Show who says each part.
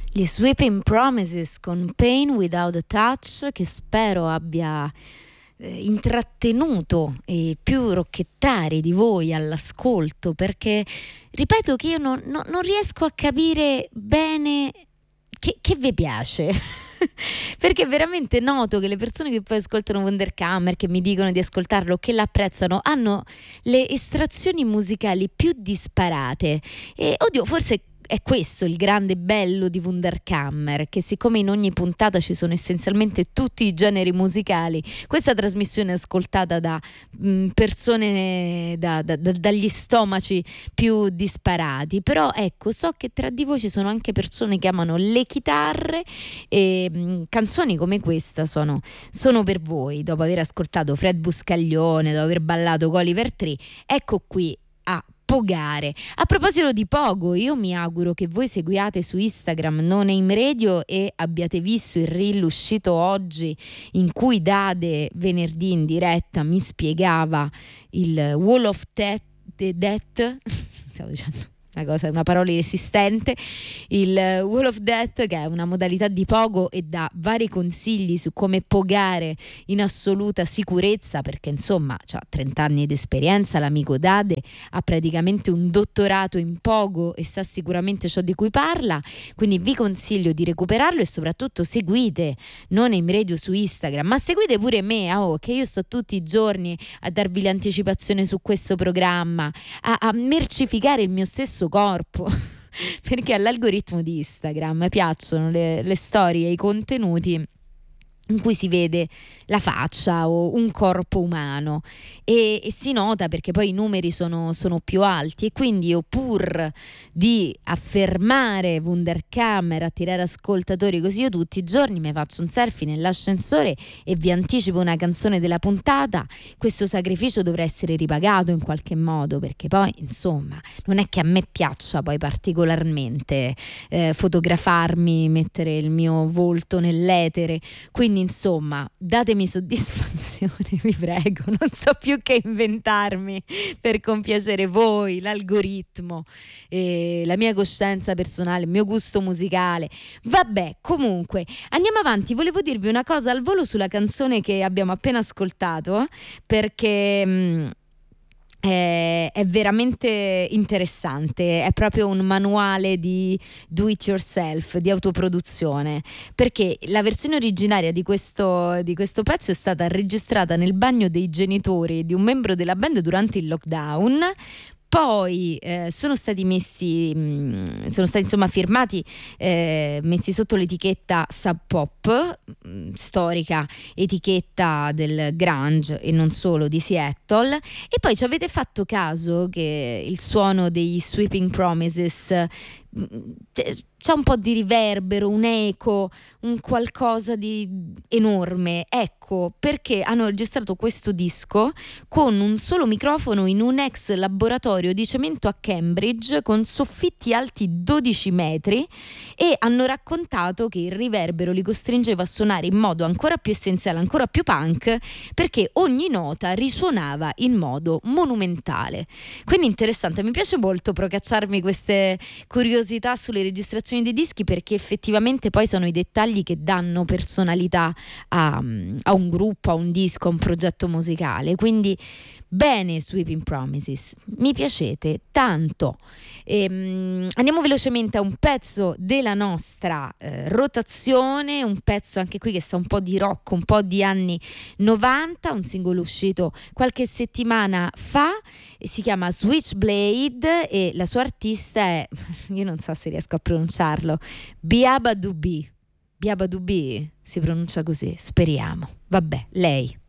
Speaker 1: Gli Sweeping Promises con Pain Without a Touch, che spero abbia intrattenuto più rocchettari di voi all'ascolto, perché ripeto che io non riesco a capire bene che vi piace. Perché veramente noto che le persone che poi ascoltano Wunderkammer, che mi dicono di ascoltarlo, che l'apprezzano, hanno le estrazioni musicali più disparate. E oddio, forse è questo il grande bello di Wunderkammer, che siccome in ogni puntata ci sono essenzialmente tutti i generi musicali, questa trasmissione è ascoltata da persone dagli stomaci più disparati. Però ecco, so che tra di voi ci sono anche persone che amano le chitarre, e canzoni come questa sono per voi. Dopo aver ascoltato Fred Buscaglione, dopo aver ballato con Oliver Tree, ecco qui a pogare. A proposito di pogo, io mi auguro che voi seguiate su Instagram No Name Radio e abbiate visto il reel uscito oggi in cui Dade venerdì in diretta mi spiegava il Wall of Death, stavo dicendo una parola inesistente, il Wall of Death, che è una modalità di pogo e dà vari consigli su come pogare in assoluta sicurezza, perché insomma c'ha 30 anni di esperienza l'amico Dade, ha praticamente un dottorato in pogo e sa sicuramente ciò di cui parla, quindi vi consiglio di recuperarlo e soprattutto seguite Non Name Radio su Instagram, ma seguite pure me, che io sto tutti i giorni a darvi l'anticipazione su questo programma, a mercificare il mio stesso corpo perché all'algoritmo di Instagram piacciono le storie e i contenuti in cui si vede la faccia o un corpo umano e si nota, perché poi i numeri sono più alti, e quindi io, pur di affermare Wunderkammer, attirare ascoltatori, così io tutti i giorni mi faccio un selfie nell'ascensore e vi anticipo una canzone della puntata. Questo sacrificio dovrà essere ripagato in qualche modo, perché poi insomma non è che a me piaccia poi particolarmente fotografarmi, mettere il mio volto nell'etere, quindi insomma datemi soddisfazione, vi prego, non so più che inventarmi per compiacere voi, l'algoritmo, la mia coscienza personale, il mio gusto musicale. Vabbè, comunque andiamo avanti. Volevo dirvi una cosa al volo sulla canzone che abbiamo appena ascoltato, perché è veramente interessante, è proprio un manuale di do it yourself, di autoproduzione, perché la versione originaria di questo pezzo è stata registrata nel bagno dei genitori di un membro della band durante il lockdown. Poi sono stati insomma firmati, messi sotto l'etichetta Sub Pop, storica etichetta del grunge e non solo di Seattle. E poi ci avete fatto caso che il suono dei Sweeping Promises c'è un po' di riverbero, un eco, un qualcosa di enorme. Ecco perché hanno registrato questo disco con un solo microfono in un ex laboratorio di cemento a Cambridge, con soffitti alti 12 metri, e hanno raccontato che il riverbero li costringeva a suonare in modo ancora più essenziale, ancora più punk, perché ogni nota risuonava in modo monumentale. Quindi interessante, mi piace molto procacciarmi queste curiosità sulle registrazioni dei dischi, perché effettivamente poi sono i dettagli che danno personalità a un gruppo, a un disco, a un progetto musicale. Quindi bene, Sweeping Promises, mi piacete tanto. Andiamo velocemente a un pezzo della nostra rotazione, un pezzo anche qui che sa un po' di rock, un po' di anni 90, un singolo uscito qualche settimana fa, e si chiama Switchblade, e la sua artista è, io non so se riesco a pronunciarlo, Biaba Dubi si pronuncia così, speriamo. Vabbè, lei.